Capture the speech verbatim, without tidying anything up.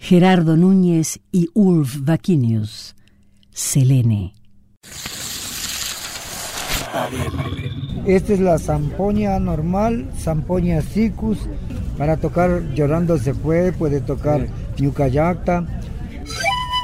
Gerardo Núñez y Ulf Vakinius. Selene. Esta es la zampoña normal, zampoña siccus. Para tocar Llorando se fue, puede tocar Ñucayacta,